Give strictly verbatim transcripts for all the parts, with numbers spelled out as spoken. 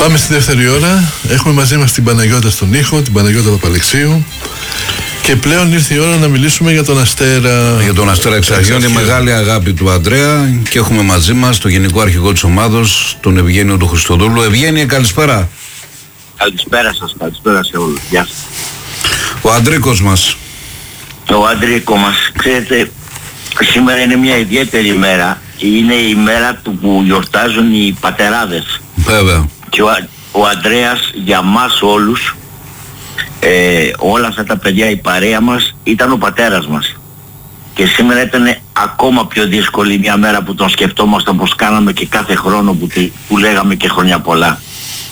Πάμε στη δεύτερη ώρα. Έχουμε μαζί μας την Παναγιώτα στον ήχο, την Παναγιώτα Παπαλεξίου. Και πλέον ήρθε η ώρα να μιλήσουμε για τον Αστέρα. Για τον Αστέρα Εξαρχείων, τη μεγάλη αγάπη του Αντρέα. Και έχουμε μαζί μας τον Γενικό Αρχηγό της ομάδος, τον Ευγένιο του Χριστοδούλου. Ευγένιε, καλησπέρα. Καλησπέρα σας, καλησπέρα σε όλους. Γεια σας. Ο Αντρίκος μας. Ο Αντρίκο μας, ξέρετε, σήμερα είναι μια ιδιαίτερη ημέρα. Είναι η μέρα του που γιορτάζουν οι πατεράδες. Βέβαια. Και ο, ο Ανδρέας για μας όλους, ε, όλα αυτά τα παιδιά, η παρέα μας, ήταν ο πατέρας μας. Και σήμερα ήταν ακόμα πιο δύσκολη μια μέρα που τον σκεφτόμασταν, πως κάναμε και κάθε χρόνο που, που λέγαμε και χρόνια πολλά.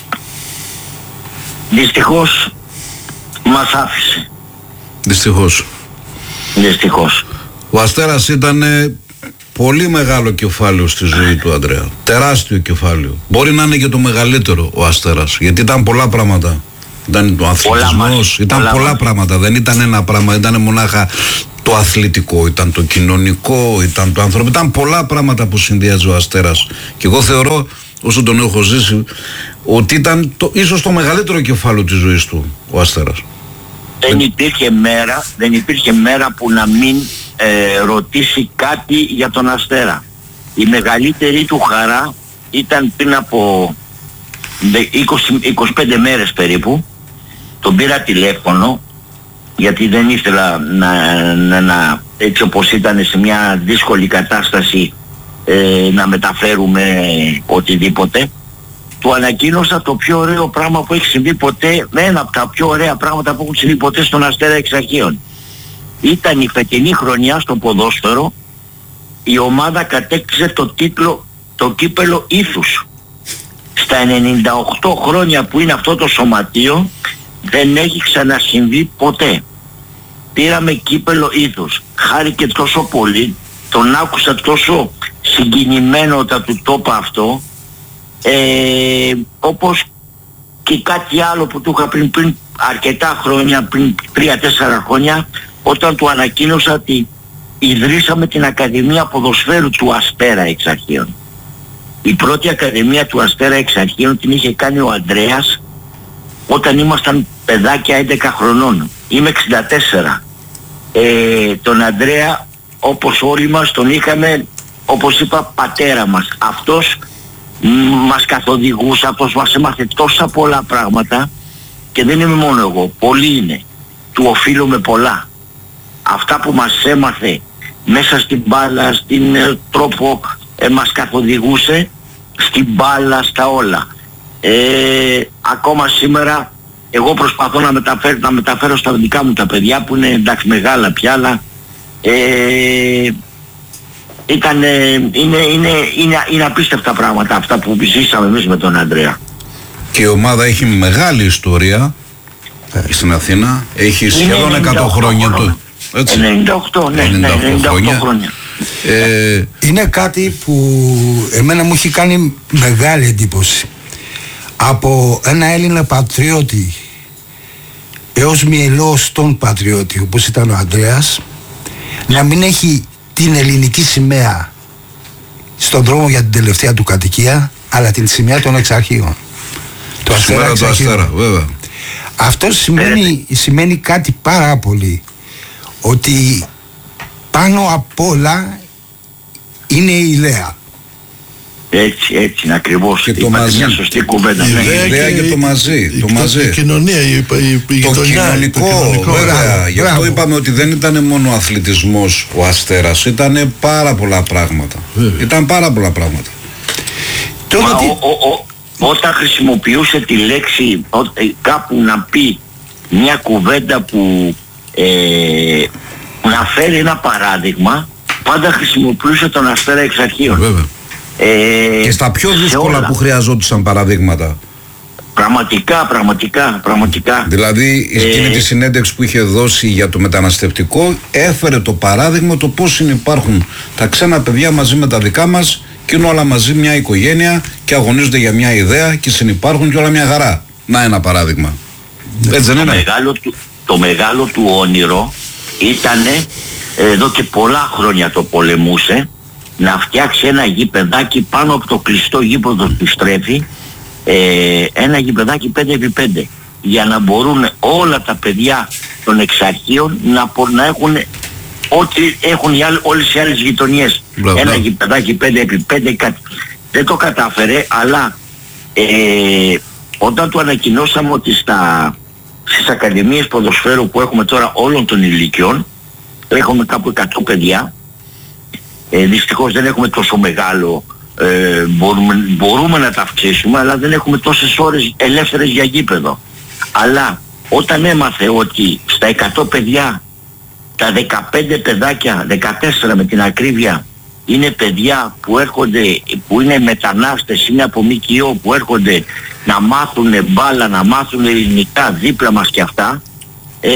Δυστυχώς μας άφησε. Δυστυχώς. Δυστυχώς. Ο Αστέρας ήταν πολύ μεγάλο κεφάλαιο στη ζωή του Ανδρέα. Τεράστιο κεφάλαιο. Μπορεί να είναι και το μεγαλύτερο ο Αστέρας, γιατί ήταν πολλά πράγματα. Ήταν το αθλητισμός, ήταν πολλά, πολλά πράγματα. Δεν ήταν ένα πράγμα, ήταν μονάχα το αθλητικό, ήταν το κοινωνικό, ήταν το ανθρώπινο. Ήταν πολλά πράγματα που συνδυάζει ο Αστέρας. Και εγώ θεωρώ, όσο τον έχω ζήσει, ότι ήταν το, ίσως το μεγαλύτερο κεφάλαιο της ζωής του ο Αστέρας. Δεν υπήρχε μέρα, δεν υπήρχε μέρα που να μην ε, ρωτήσει κάτι για τον Αστέρα. Η μεγαλύτερη του χαρά ήταν πριν από είκοσι με είκοσι πέντε μέρες περίπου. Τον πήρα τηλέφωνο, γιατί δεν ήθελα να, να, να έτσι όπως ήταν σε μια δύσκολη κατάσταση, ε, να μεταφέρουμε οτιδήποτε. Του ανακοίνωσα το πιο ωραίο πράγμα που έχει συμβεί ποτέ, ένα από τα πιο ωραία πράγματα που έχουν συμβεί ποτέ στον Αστέρα Εξαρχείων. Ήταν η φετινή χρονιά στο ποδόσφαιρο, η ομάδα κατέκτησε το τίτλο, το κύπελο ήθους. Στα ενενήντα οκτώ χρόνια που είναι αυτό το σωματείο, δεν έχει ξανασυμβεί ποτέ. Πήραμε κύπελο ήθους. Χάρηκε τόσο πολύ, τον άκουσα τόσο συγκινημένο όταν του το είπα αυτό. Ε, όπως και κάτι άλλο που του είχα πριν, πριν αρκετά χρόνια, πριν τρία τέσσερα χρόνια, όταν του ανακοίνωσα ότι ιδρύσαμε την Ακαδημία Ποδοσφαίρου του Αστέρα Εξαρχείων. Η πρώτη Ακαδημία του Αστέρα Εξαρχείων την είχε κάνει ο Ανδρέας όταν ήμασταν παιδάκια έντεκα χρονών. Είμαι εξήντα τέσσερα. Ε, τον Ανδρέα, όπως όλοι μας, τον είχαμε, όπως είπα, πατέρα μας. Αυτός μας καθοδηγούσε, αυτός μας έμαθε τόσα πολλά πράγματα, και δεν είμαι μόνο εγώ, πολλοί είναι. Του οφείλουμε πολλά. Αυτά που μας έμαθε μέσα στην μπάλα, στην ε, τρόπο ε, μας καθοδηγούσε, στην μπάλα, στα όλα. Ε, ακόμα σήμερα εγώ προσπαθώ να μεταφέρω, να μεταφέρω στα δικά μου τα παιδιά που είναι εντάξει μεγάλα πια, αλλά ε, Ήταν, είναι, είναι, είναι, είναι απίστευτα πράγματα αυτά που ζήσαμε εμείς με τον Ανδρέα. Και η ομάδα έχει μεγάλη ιστορία ε. στην Αθήνα. Έχει σχεδόν εκατό χρόνια του. ενενήντα οκτώ, ναι, ενενήντα οκτώ, ενενήντα οκτώ χρόνια. χρόνια. Ε, είναι κάτι που εμένα μου έχει κάνει μεγάλη εντύπωση. Από ένα Έλληνα πατριώτη έως μυελός τον πατριώτη όπως ήταν ο Ανδρέας, να μην έχει την ελληνική σημαία στον δρόμο για την τελευταία του κατοικία, αλλά την σημαία των Εξαρχείων. Το Αστέρα, το Αστέρα, βέβαια. Αυτό σημαίνει, σημαίνει κάτι πάρα πολύ, ότι πάνω απ' όλα είναι η ιδέα. Έτσι, έτσι είναι ακριβώς. Και το μαζί. Μια σωστή κουβέντα. Η ιδέα και, και το μαζί. Η, το, μαζί. η κοινωνία, η, η, η το, γειτονιά, κοινωνικό, το κοινωνικό. Βέβαια. Γι' αυτό είπαμε ότι δεν ήταν μόνο ο αθλητισμός ο Αστέρας. Ήταν πάρα πολλά πράγματα. Βέβαια. Ήταν πάρα πολλά πράγματα. Μα, ο, ο, ο, όταν χρησιμοποιούσε τη λέξη ο, κάπου να πει μια κουβέντα που ε, να φέρει ένα παράδειγμα, πάντα χρησιμοποιούσε τον Αστέρα Εξαρχείων. Βέβαια. Ε, και στα πιο δύσκολα που χρειαζόντουσαν παραδείγματα. Πραγματικά, πραγματικά, πραγματικά. Δηλαδή, ε, εκείνη τη συνέντευξη που είχε δώσει για το μεταναστευτικό, έφερε το παράδειγμα το πώς υπάρχουν τα ξένα παιδιά μαζί με τα δικά μας και είναι όλα μαζί μια οικογένεια και αγωνίζονται για μια ιδέα και συνυπάρχουν και όλα μια χαρά. Να ένα παράδειγμα. Έτσι δεν είναι? Το μεγάλο του, το μεγάλο του όνειρο ήτανε, εδώ και πολλά χρόνια το πολεμούσε, να φτιάξει ένα γήπεδάκι πάνω από το κλειστό γήπεδο του Στρέφη, ε, ένα γηπεδάκι πέντε επί πέντε για να μπορούν όλα τα παιδιά των εξαρχείων να, να έχουν ό,τι έχουν οι άλλοι, όλες οι άλλες γειτονιές. Μπράβο. Ένα γηπεδάκι πέντε επί πέντε κάτι. Δεν το κατάφερε, αλλά ε, όταν του ανακοινώσαμε ότι στα, στις ακαδημίες ποδοσφαίρου που έχουμε τώρα όλων των ηλικιών, έχουμε κάπου εκατό παιδιά, ε, δυστυχώς δεν έχουμε τόσο μεγάλο, ε, μπορούμε, μπορούμε να τα αυξήσουμε, αλλά δεν έχουμε τόσες ώρες ελεύθερες για γήπεδο. Αλλά όταν έμαθε ότι στα εκατό παιδιά, τα δεκαπέντε παιδάκια, δεκατέσσερα με την ακρίβεια, είναι παιδιά που έρχονται, που είναι μετανάστες, είναι από ΜΚΟ, που έρχονται να μάθουν μπάλα, να μάθουν ελληνικά δίπλα μας και αυτά, ε,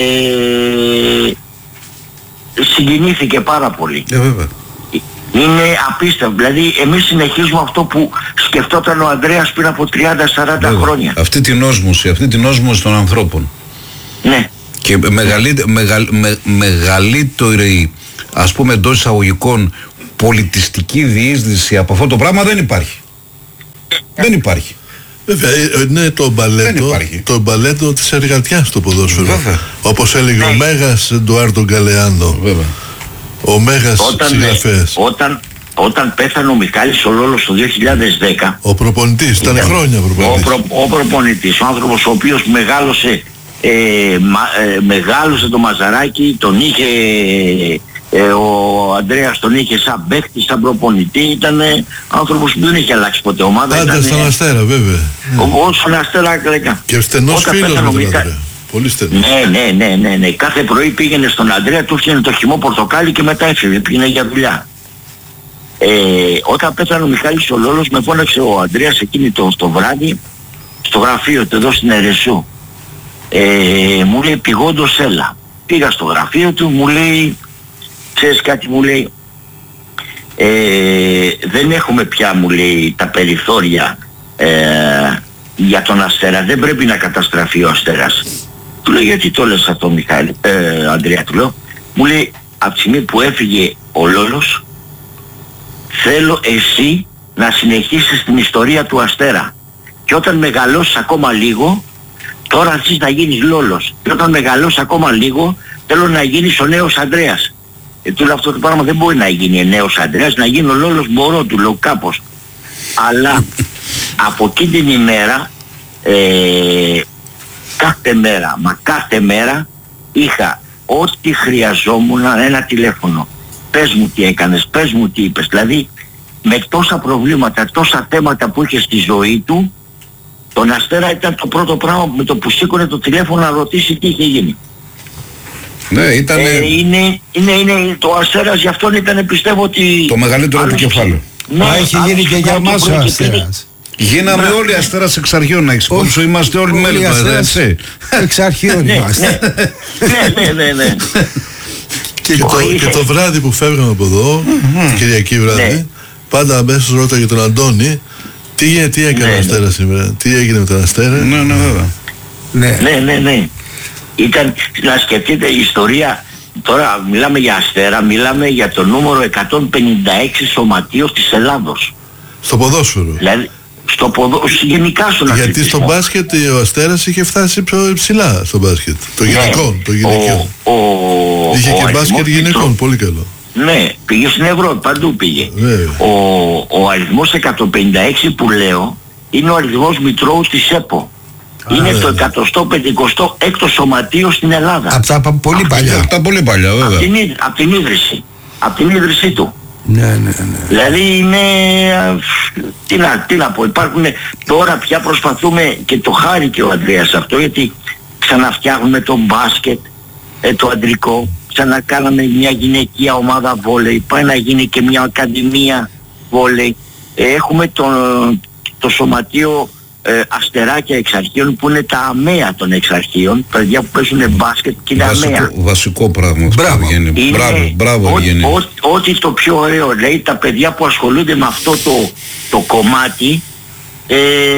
συγκινήθηκε πάρα πολύ. Ε, βέβαια. Είναι απίστευτο. Δηλαδή εμείς συνεχίζουμε αυτό που σκεφτόταν ο Ανδρέας πριν από τριάντα σαράντα βέβαια. Χρόνια. Αυτή την όσμωση, αυτή την όσμωση των ανθρώπων. Ναι. Και μεγαλύτερη, μεγαλ, με, μεγαλύτερη, ας πούμε εντός εισαγωγικών, πολιτιστική διείσδυση από αυτό το πράγμα δεν υπάρχει. Δεν υπάρχει. Βέβαια, είναι το μπαλέτο, το μπαλέτο της εργατιάς στο ποδόσφαιρο. Βέβαια. Όπως έλεγε ναι. ο Μέγας Εντουάρντο Γκαλεάνο. Βέβαια. Ο Μέγας συγγραφέας. Όταν, όταν πέθανε ο Μιχάλης ο Λόλος το δύο χιλιάδες δέκα. Ο προπονητής, ήταν, ήταν χρόνια προπονητής. Ο, προ, ο προπονητής, ο άνθρωπος ο οποίος μεγάλωσε, ε, μα, ε, μεγάλωσε το μαζαράκι, τον είχε... Ε, ο Ανδρέας τον είχε σαν παίκτη, σαν προπονητή, ήταν άνθρωπος που δεν είχε αλλάξει ποτέ ομάδα. Πάντα στον Αστέρα βέβαια. Όπως στον Αστέρα κλαϊκά. Και στενός φίλος με τον Ανδρέα. Πολύ στενός. Ναι, ναι, ναι, ναι, ναι. Κάθε πρωί πήγαινε στον Ανδρέα, του έφτιανε το χυμό πορτοκάλι και μετά έφυγε, πήγαινε για δουλειά. Ε, όταν πέθανε ο Μιχάλης ο Λόλος, με φώναξε ο Ανδρέας εκείνη το, το βράδυ στο γραφείο του εδώ στην Ερεσού. Ε, μου λέει πηγόντως έλα. Πήγα στο γραφείο του, μου λέει, ξέρεις κάτι, μου λέει, ε, δεν έχουμε πια, μου λέει, τα περιθώρια ε, για τον Αστέρα, δεν πρέπει να καταστραφεί ο Αστέρας. Του λέω, γιατί το λες αυτό, Μιχάλη, ε, Ανδρέα, του λέω. Μου λέει, από τη στιγμή που έφυγε ο Λόλος, θέλω εσύ να συνεχίσεις την ιστορία του Αστέρα. Και όταν μεγαλώσεις ακόμα λίγο, τώρα αρχίσεις να γίνεις Λόλος. Και όταν μεγαλώσεις ακόμα λίγο, θέλω να γίνεις ο νέος Ανδρέας. Ε, του λέω, αυτό το πράγμα δεν μπορεί να γίνει νέος Ανδρέας, να γίνει ο Λόλος μπορώ, του λέω κάπως. Αλλά από εκείνη την ημέρα, ε, κάθε μέρα, μα κάθε μέρα είχα ό,τι χρειαζόμουν, ένα τηλέφωνο. Πες μου τι έκανες, πες μου τι είπες. Δηλαδή με τόσα προβλήματα, τόσα θέματα που είχε στη ζωή του, τον Αστέρα ήταν το πρώτο πράγμα με το που σήκωνε το τηλέφωνο να ρωτήσει τι είχε γίνει. Ναι, ήταν... Ε, είναι, είναι, είναι, το Αστέρας γι' αυτόν ήταν, πιστεύω ότι... Το μεγαλύτερο του κεφάλαιο. Ναι, μα έχει γίνει και για μας ο Αστέρας. Γίναμε ναι. όλοι Αστέρας εξ αρχείων, να εξηγήσω, είμαστε όλοι μέλη του Αστέρας. Εξ αρχείων είμαστε. Ναι, ναι, ναι, ναι. Και το, και το βράδυ που φεύγαμε από εδώ, Κυριακή βράδυ, πάντα αμέσως ρώταγε τον Αντώνη, τι, τι έκανε ο Αστέρας σήμερα, τι έγινε με τον Αστέρα. Ναι, ναι, βέβαια. Ναι, ναι, ναι. Ήταν, να σκεφτείτε η ιστορία, τώρα μιλάμε για Αστέρα, μιλάμε για το νούμερο εκατόν πενήντα έξι σωματείο της Ελλάδος. Στο ποδόσφαιρο. Δηλαδή, στο ποδόσφαιρο, γενικά στον αθλητισμό. Γιατί στο μπάσκετ ο Αστέρας είχε φτάσει πιο υψηλά στο μπάσκετ. Το γυναικών, ναι, το γυναικείο. Ο, ο, είχε ο και μπάσκετ γυναικών, το... πολύ καλό. Ναι, πήγε στην Ευρώπη, παντού πήγε. Ναι. Ο, ο αριθμός εκατόν πενήντα έξι που λέω είναι ο αριθμός μητρώου της ΕΠΟ. Α, είναι ναι, το εκατόν πενηκοστό έκτο σωματείο στην Ελλάδα. Από τα πολύ παλιά. Από τα πολύ παλιά, βέβαια. Από την, απ την ίδρυση. Από την ίδρυσή του. Ναι, ναι, ναι. Δηλαδή είναι... Τι να, τι να πω, υπάρχουν... Τώρα πια προσπαθούμε και το χάρη και ο Ανδρέας αυτό, γιατί ξαναφτιάχνουμε το μπάσκετ, ε, το αντρικό, ξανακάναμε μια γυναικεία ομάδα βόλεϊ, πάει να γίνει και μια ακαδημία βόλεϊ. Ε, έχουμε το, το σωματείο ε, Αστεράκια εξαρχείων που είναι τα αμαία των εξαρχείων, παιδιά που παίζουν μπάσκετ και είναι βασικό, αμαία. Βασικό πράγμα αυτό. Μπράβο, είναι, μπράβο, μπράβο ό, ό, ό,τι το πιο ωραίο λέει, τα παιδιά που ασχολούνται με αυτό το, το κομμάτι, ε,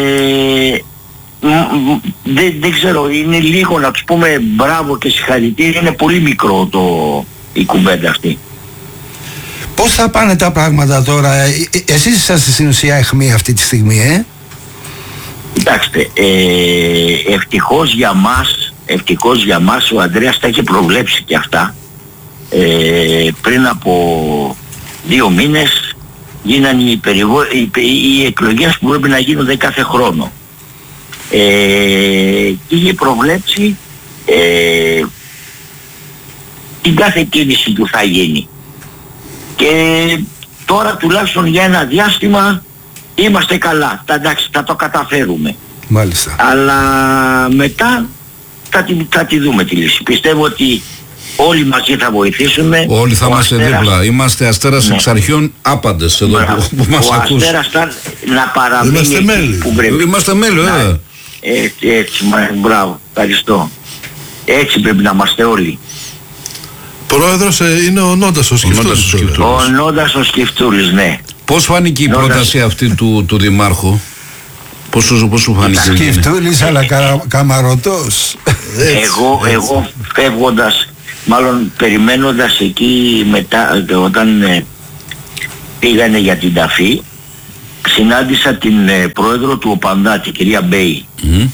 δεν, δεν ξέρω, είναι λίγο να τους πούμε μπράβο και συγχαρητήρια, είναι πολύ μικρό το, η κουβέντα αυτή. Πώς θα πάνε τα πράγματα τώρα, ε, εσείς είσαστε στην ουσία αιχμή αυτή τη στιγμή, ε? Κοιτάξτε, ε, ευτυχώς για μας, ευτυχώς για μας ο Ανδρέας τα είχε προβλέψει και αυτά. Ε, πριν από δύο μήνες γίνανε οι, περιγο... οι, οι εκλογές που πρέπει να γίνονται κάθε χρόνο. Ε, και είχε προβλέψει ε, την κάθε κίνηση που θα γίνει. Και τώρα τουλάχιστον για ένα διάστημα είμαστε καλά. Τα, εντάξει, θα το καταφέρουμε. Μάλιστα. Αλλά μετά θα τη, θα τη δούμε τη λύση. Πιστεύω ότι όλοι μαζί θα βοηθήσουμε. Όλοι θα είμαστε Αστέρας... δίπλα. Είμαστε Αστέρας ναι. εξ αρχιών άπαντες εδώ που, που μας ακούς. Ο Αστέρας θα να παραμείνει. Είμαστε μέλη. Που πρέπει. Είμαστε μέλη, ε. Έτσι, έτσι, μπράβο. Ευχαριστώ. Έτσι πρέπει να είμαστε όλοι. Πρόεδρος ε, είναι ο Νόντας ο Σκυφτούλης. Ο Νόντας ο Σκυφτούλης, ναι. Πώς φάνηκε η Νόντας... πρόταση αυτή του, του Δημάρχου? Πώς σου, πώς σου φάνηκε? Σκυφτούλης αλλά κα, καμαρωτός. Εγώ, εγώ φεύγοντας, μάλλον περιμένοντας εκεί μετά, όταν ε, πήγανε για την ταφή, συνάντησα την ε, πρόεδρο του ΟΠΑΝΔΑ, την κυρία Μπέη. Mm.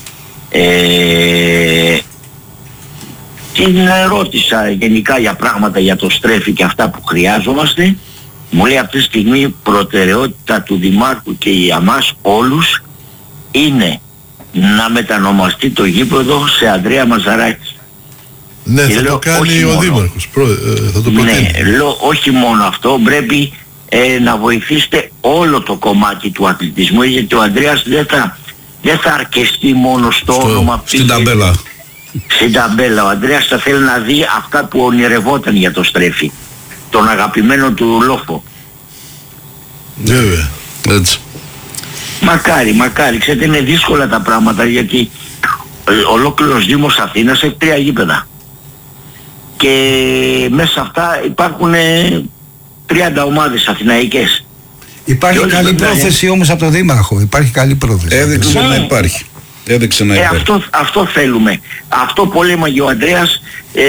Ε, την ρώτησα γενικά για πράγματα για το στρέφι και αυτά που χρειάζομαστε. Μου λέει αυτή τη στιγμή προτεραιότητα του Δημάρχου και για μας όλους είναι να μετανομαστεί το γήπεδο σε Ανδρέα Μαζαράκη. Ναι, και θα λέω, το κάνει ο μόνο. Δήμαρχος, προ, ε, θα το προτείνει. Ναι, λέω όχι μόνο αυτό, πρέπει ε, να βοηθήσετε όλο το κομμάτι του αθλητισμού, γιατί ο Ανδρέας δεν θα, δεν θα αρκεστεί μόνο στο, στο όνομα. Στην ταμπέλα. Στην ταμπέλα. Ο Ανδρέας θα θέλει να δει αυτά που ονειρευόταν για το στρέφι. Τον αγαπημένο του λόφο. Βέβαια. Έτσι. Μακάρι, μακάρι. Ξέρετε, είναι δύσκολα τα πράγματα, γιατί ολόκληρος Δήμος Αθήνας έχει τρία γήπεδα. Και μέσα σε αυτά υπάρχουν τριάντα ομάδες αθηναϊκές. Υπάρχει καλή πρόθεση είναι... όμως από το Δήμαρχο. Υπάρχει καλή πρόθεση. Έδειξε να υπάρχει. Έδειξε να ε, υπάρχει. Αυτό, αυτό θέλουμε. Αυτό πολέμαγε ο Ανδρέας ε,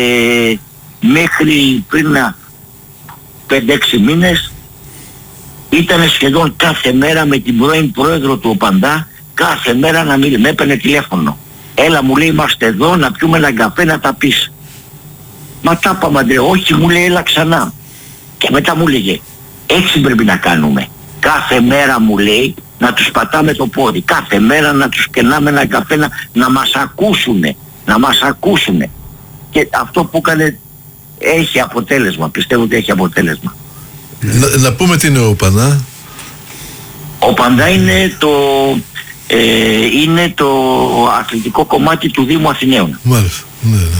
μέχρι πριν πέντε έξι μήνες. Ήταν σχεδόν κάθε μέρα με την πρώην πρόεδρο του ΟΠΑΝΔΑ, κάθε μέρα να μιλήσει. Με έπαιρνε τηλέφωνο. Έλα, μου λέει, είμαστε εδώ να πιούμε έναν καφέ να τα πεις. Μα τα είπαμε, Ανδρέα. Όχι, μου λέει, έλα ξανά. Και μετά μου λέγε, έτσι πρέπει να κάνουμε. Κάθε μέρα, μου λέει, να τους πατάμε το πόδι. Κάθε μέρα να τους κενάμε έναν καφέ να, να μας ακούσουνε. Να μας ακούσουνε. Και αυτό που έκανε έχει αποτέλεσμα. Πιστεύω ότι έχει αποτέλεσμα. Να, να πούμε τι είναι ο ΟΠΑΝΔΑ. Ο ΟΠΑΝΔΑ είναι το, ε, είναι το αθλητικό κομμάτι του Δήμου Αθηναίων. Μάλιστα. Ναι, ναι, ναι.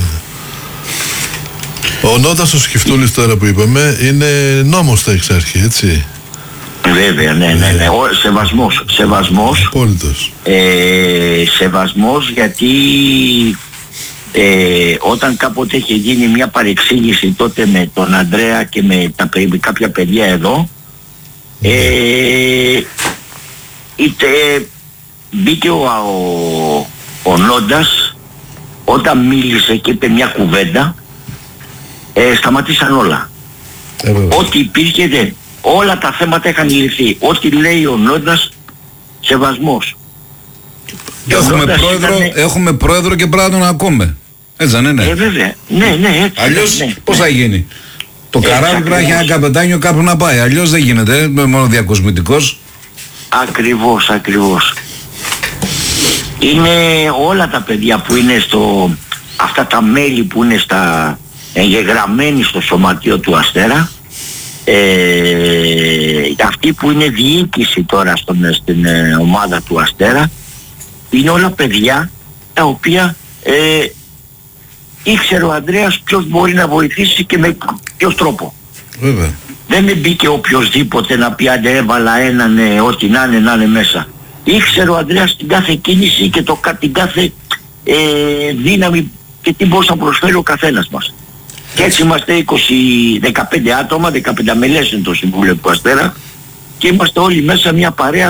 Ο Νότας ο Σκυφτούλης τώρα που είπαμε είναι νόμος στα εξ αρχή, έτσι. Βέβαια, ναι, ναι, ναι. Ο, σεβασμός, σεβασμός. Απόλυτος. Ε, σεβασμός γιατί ε, όταν κάποτε είχε γίνει μια παρεξήγηση τότε με τον Ανδρέα και με, τα, με κάποια παιδιά εδώ, ε, είτε μπήκε ο, ο, ο Νόντας όταν μίλησε και είπε μια κουβέντα, ε, σταματήσαν όλα. Ε, ό,τι υπήρχε, δε, όλα τα θέματα είχαν λυθεί. Ό,τι λέει ο Νόντας, σεβασμός. Έχουμε πρόεδρο, ήταν... έχουμε πρόεδρο και πρέπει να τον ακούμε. Έτσι δεν είναι? Ε, βέβαια. Ναι, ναι, έτσι. Αλλιώς ναι, πώς θα γίνει? Το έτσι, καράβι πρέπει να έχει ένα καπετάνιο κάπου να πάει. Αλλιώς δεν γίνεται, με μόνο διακοσμητικός. Ακριβώς, ακριβώς. Είναι όλα τα παιδιά που είναι στο... αυτά τα μέλη που είναι στα... εγγεγραμμένοι στο σωματείο του Αστέρα, ε, αυτοί που είναι διοίκηση τώρα στον, στην ε, ομάδα του Αστέρα, είναι όλα παιδιά τα οποία ε, ήξερε ο Ανδρέας ποιος μπορεί να βοηθήσει και με ποιος τρόπο. Βέβαια. Δεν μπήκε οποιοσδήποτε να πει άντε έβαλα έναν ε, ό,τι να είναι να είναι μέσα. Ήξερε ο Ανδρέας την κάθε κίνηση και το, την κάθε ε, δύναμη και τι μπορούσε να προσφέρει ο καθένας μας. Και έτσι είμαστε είκοσι, δεκαπέντε άτομα, δεκαπέντε μελές είναι το Συμβούλιο του Αστέρα και είμαστε όλοι μέσα μια παρέα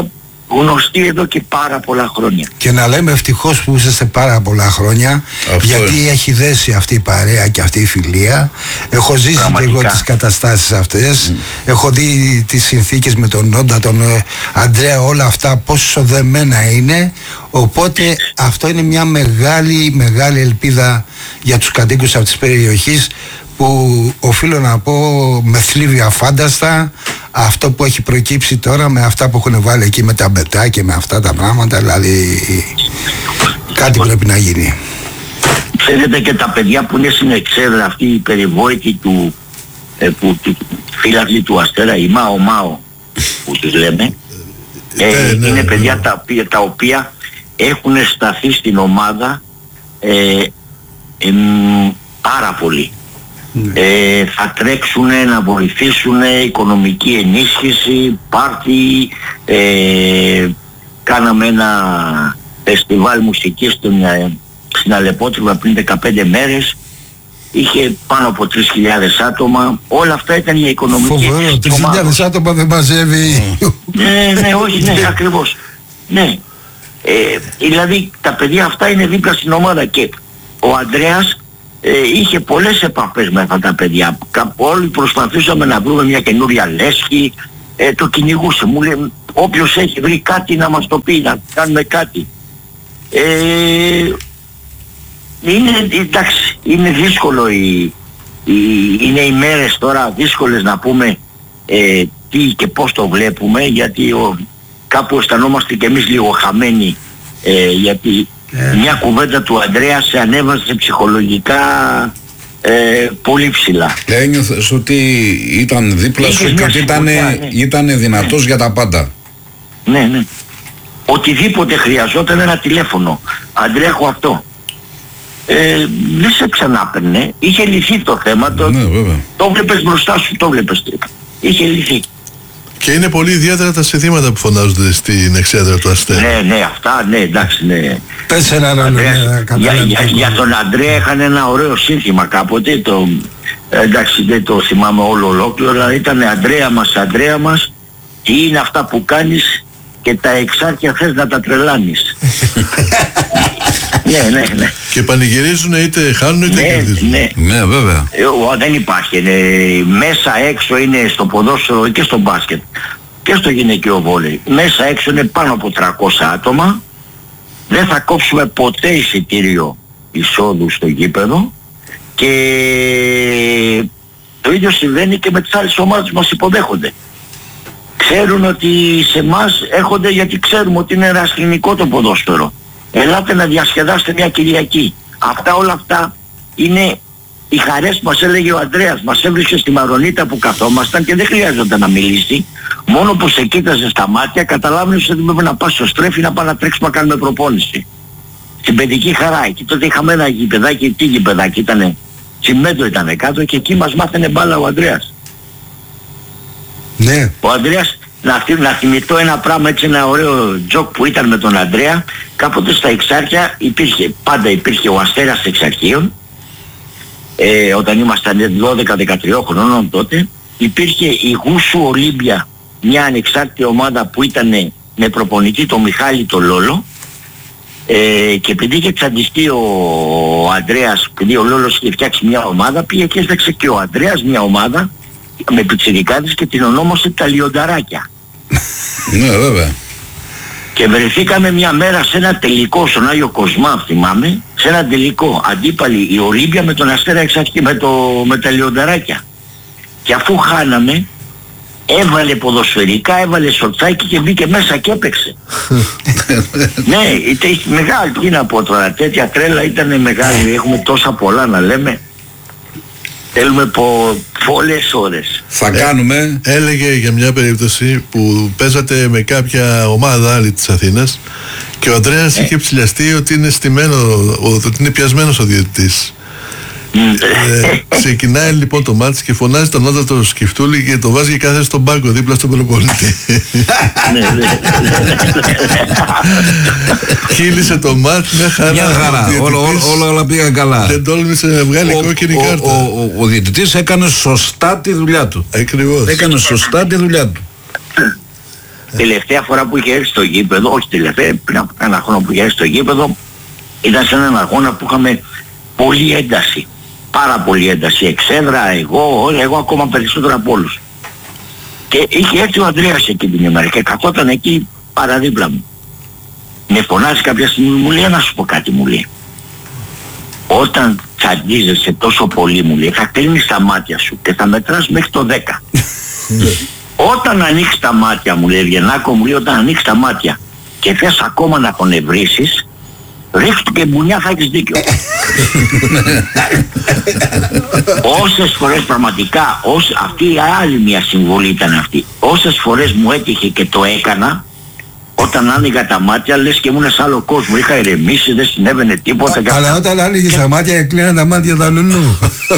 γνωστοί εδώ και πάρα πολλά χρόνια. Και να λέμε ευτυχώς που είσαστε πάρα πολλά χρόνια. Αυτό γιατί είναι. Έχει δέσει αυτή η παρέα και αυτή η φιλία. Έχω ζήσει πραγματικά και εγώ τις καταστάσεις αυτές. Mm. Έχω δει τις συνθήκες με τον Νόντα, τον ε, Αντρέα, όλα αυτά πόσο δεμένα είναι. Οπότε αυτό είναι μια μεγάλη μεγάλη ελπίδα για τους κατοίκους αυτής της περιοχής, που οφείλω να πω με θλίβει αφάνταστα αυτό που έχει προκύψει τώρα με αυτά που έχουν βάλει εκεί με τα μπετά και με αυτά τα πράγματα. Δηλαδή κάτι πρέπει να γίνει. Ξέρετε, και τα παιδιά που είναι στην εξέδρα, αυτή η περιβόητη του, ε, που, του φίλαθλοι του Αστέρα, η Μάο Μάο που τους λέμε, ε, είναι ναι, παιδιά ναι. Τα, οποία, τα οποία έχουν σταθεί στην ομάδα ε, ε, πάρα πολύ. Ναι. Ε, θα τρέξουν να βοηθήσουν, οικονομική ενίσχυση, πάρτι, ε, κάναμε ένα φεστιβάλ μουσικής στην, στην Αλεπότριβα πριν δεκαπέντε μέρες, είχε πάνω από τρεις χιλιάδες άτομα, όλα αυτά ήταν για οικονομική. Φοβερό, τρεις χιλιάδες άτομα δεν μαζεύει. Ναι, ναι, όχι, ναι, ακριβώς. Ναι, ε, δηλαδή τα παιδιά αυτά είναι δίπλα στην ομάδα και ο Ανδρέας Ε, είχε πολλές επαφές με αυτά τα παιδιά. Όλοι προσπαθούσαμε να βρούμε μια καινούρια λέσχη, ε, το κυνηγούσε. Μου λέει όποιος έχει βρει κάτι να μας το πει, να κάνουμε κάτι. Ε, είναι, εντάξει, είναι δύσκολο οι, οι, είναι οι μέρες τώρα δύσκολες να πούμε ε, τι και πώς το βλέπουμε, γιατί ο, κάπου αισθανόμαστε κι εμείς λίγο χαμένοι, ε, γιατί Yeah. μια κουβέντα του Ανδρέα σε ανέβασε ψυχολογικά ε, πολύ ψηλά. Ένιωθες ότι ήταν δίπλα σου και ότι ήταν, ναι. ήταν δυνατός ναι. για τα πάντα. Ναι, ναι. Οτιδήποτε χρειαζόταν ένα τηλέφωνο. Ανδρέα, έχω αυτό. Ε, δεν σε ξανάπαιρνε. Είχε λυθεί το θέμα. Το, ναι, το βλέπεις μπροστά σου, το βλέπεις. Είχε λυθεί. Και είναι πολύ ιδιαίτερα τα συνθήματα που φωνάζονται στην εξέδρα του Αστέρα. Ναι, ναι, αυτά, ναι, εντάξει, ναι. Πες ένα να για, για, για τον Ανδρέα είχαν ένα ωραίο σύνθημα κάποτε, το, εντάξει, δεν το θυμάμαι όλο ολόκληρο, αλλά ήταν Ανδρέα μας, Ανδρέα μας, τι είναι αυτά που κάνεις και τα εξάρτια θες να τα τρελάνεις. Ναι, ναι, ναι. Και πανηγυρίζουν είτε χάνουν είτε ναι, κερδίζουν. Ναι, ναι, βέβαια. Ε, ο, δεν υπάρχει. Ναι. Μέσα έξω είναι στο ποδόσφαιρο και στο μπάσκετ και στο γυναικείο βόλεϊ. Μέσα έξω είναι πάνω από τριακόσια άτομα. Δεν θα κόψουμε ποτέ εισιτήριο εισόδου στο γήπεδο και το ίδιο συμβαίνει και με τις άλλες ομάδες που μας υποδέχονται. Ξέρουν ότι σε εμάς έρχονται γιατί ξέρουμε ότι είναι ερασιτεχνικό το ποδόσφαιρο. Ελάτε να διασκεδάσετε μια Κυριακή. Αυτά όλα αυτά είναι οι χαρές που μας έλεγε ο Ανδρέας. Μας έβρισκε στη Μαρονίτα που καθόμασταν και δεν χρειάζονταν να μιλήσει. Μόνο που σε κοίταζε στα μάτια καταλάβαινες ότι πρέπει να πας στο στρέφι να πάμε να τρέξουμε να κάνουμε προπόνηση. Στην παιδική χαρά. Εκεί τότε είχαμε ένα γηπεδάκι, τι γηπεδάκι ήτανε, τσιμέντο ήτανε κάτω και εκεί μας μάθαινε μπάλα ο Ανδρέας. Ναι. Ο Ανδρέας, να, να θυμηθώ ένα πράγμα, έτσι ένα ωραίο τζοκ που ήταν με τον Ανδρέα, κάποτε στα Εξάρχεια υπήρχε, πάντα υπήρχε ο Αστέρας Εξαρχείων, ε, όταν ήμασταν δώδεκα δεκατρία χρονών τότε, υπήρχε η Γούσου Ολύμπια, μια ανεξάρτητη ομάδα που ήταν με προπονητή τον Μιχάλη τον Λόλο, ε, και επειδή είχε εξαντιστεί ο Ανδρέας, επειδή ο Λόλος είχε φτιάξει μια ομάδα, πήγε και έφτιαξε και ο Ανδρέας μια ομάδα με πιτσιρικάδες και την ονόμασε τα Λιονταράκια. Ναι, βέβαια. Και βρεθήκαμε μια μέρα σε ένα τελικό στον Άγιο Κοσμά, θυμάμαι, σε ένα τελικό αντίπαλη η Ολύμπια με τον Αστέρα Εξάρχη, με, το, με τα Λιονταράκια. Και αφού χάναμε, έβαλε ποδοσφαιρικά, έβαλε σορτσάκι και μπήκε μέσα και έπαιξε. Ναι, ήταν μεγάλη, τι να πω τώρα, τέτοια τρέλα ήταν μεγάλη, έχουμε τόσα πολλά να λέμε. Θέλουμε πο, πολλές ώρες. Θα κάνουμε. Ε, έλεγε για μια περίπτωση που παίζατε με κάποια ομάδα άλλη της Αθήνας και ο Ανδρέας ε. είχε ψηλιαστεί ότι είναι στημένο, ότι είναι πιασμένος ο διαιτητής. ε, ξεκινάει λοιπόν το μάτς και φωνάζει τον ότατο Σκυφτούλη και το βάζει και κάθεται στον πάγκο δίπλα στον προπονητή. Κύλησε το μάτς, μια χαρά. Μια χαρά, όλα, όλα πήγαν καλά. Δεν τόλμησε να βγάλει ο, κόκκινη ο, κάρτα. Ο, ο, ο, ο διαιτητής έκανε σωστά τη δουλειά του. Ακριβώς. Έκανε σωστά τη δουλειά του. τελευταία φορά που είχε έρθει στο γήπεδο, όχι τελευταία, πριν από ένα χρόνο που είχε έρθει στο γήπεδο, ήταν σε έναν αγώνα που είχαμε πολύ ένταση. Πάρα πολύ ένταση. Εξέδρα, εγώ, εγώ ακόμα περισσότερο από όλους. Και είχε έρθει ο Ανδρέας εκεί την ημέρα και καθόταν εκεί παραδίπλα μου. Με φωνάζει κάποια στιγμή, μου λέει, να σου πω κάτι, μου λέει. Όταν τσαντίζεσαι τόσο πολύ, μου λέει, θα κλείνεις τα μάτια σου και θα μετράς μέχρι το δέκα. Όταν ανοίξεις τα μάτια, μου λέει, Ευγενάκο, μου λέει, όταν ανοίξεις τα μάτια και θες ακόμα να τον ευρίσεις, ρίχτου και μπουνιά, θα έχεις δίκιο. Όσες φορές πραγματικά, ως, αυτή η άλλη μια συμβολή ήταν αυτή. Όσες φορές μου έτυχε και το έκανα, όταν άνοιγα τα μάτια, λες και ήμουν σε άλλο κόσμο. Είχα ηρεμήσει, δεν συνέβαινε τίποτα. Α, αλλά όταν άνοιγες και... τα μάτια, κλείναν τα μάτια τα λουνού.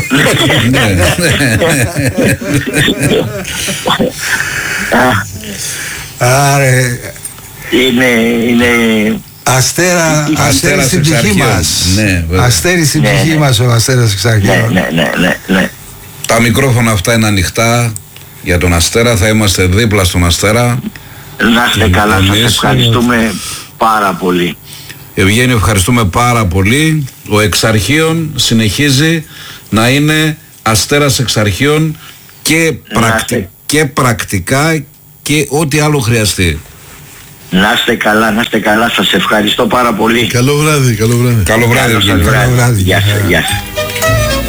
Άρε. Είναι, είναι... Αστέρα, αστέρι στην ψυχή μας. Αστέρι στην ψυχή μας ο Αστέρας Εξαρχείων. Ναι, ναι, ναι, ναι, ναι. Τα μικρόφωνα αυτά είναι ανοιχτά για τον Αστέρα, θα είμαστε δίπλα στον Αστέρα. Να είστε καλά, σας ευχαριστούμε πάρα πολύ. Ευγένιο, ευχαριστούμε πάρα πολύ. Ο Εξαρχείων συνεχίζει να είναι Αστέρας Εξαρχείων και, πρακτι... και πρακτικά και ό,τι άλλο χρειαστεί. Να είστε καλά, να είστε καλά, σας ευχαριστώ πάρα πολύ. Καλό βράδυ, καλό βράδυ. Καλό βράδυ, καλό βράδυ. Γεια σας, γεια σας.